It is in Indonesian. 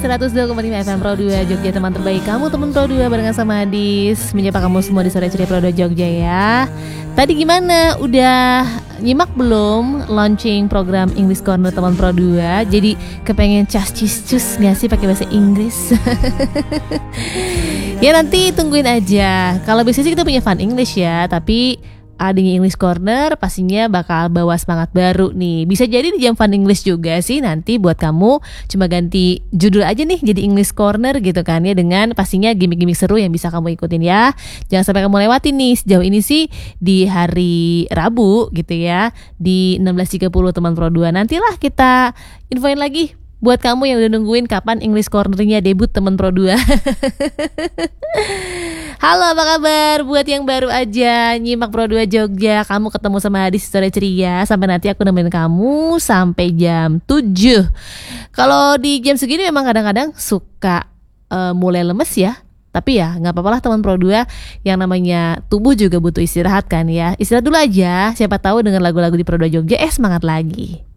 102,5 FM Pro 2 Jogja, teman terbaik kamu, teman Pro 2 barengan sama Adis. Menyapa kamu semua di sore ceria Pro 2 Jogja ya. Tadi gimana? Udah nyimak belum launching program English Corner teman Pro 2? Jadi kepengen cus gak sih pakai bahasa Inggris? Ya nanti tungguin aja. Kalau biasanya sih kita punya Fun English ya, tapi adanya English Corner pastinya bakal bawa semangat baru nih. Bisa jadi di jam Fun English juga sih nanti buat kamu, cuma ganti judul aja nih jadi English Corner gitu kan ya, dengan pastinya gimmick-gimmick seru yang bisa kamu ikutin ya. Jangan sampai kamu lewatin nih. Sejauh ini sih di hari Rabu gitu ya, di 16.30 teman Pro 2. Nantilah kita infoin lagi buat kamu yang udah nungguin kapan English Corner-nya debut teman Pro 2. Halo, apa kabar? Buat yang baru aja nyimak Pro 2 Jogja, kamu ketemu sama Adis Sore Ceria. Sampai nanti aku nemenin kamu sampai jam 7. Kalau di jam segini memang kadang-kadang suka mulai lemes ya. Tapi ya gak apa-apa lah teman Pro 2, yang namanya tubuh juga butuh istirahat kan ya. Istirahat dulu aja, siapa tahu dengan lagu-lagu di Pro 2 Jogja semangat lagi.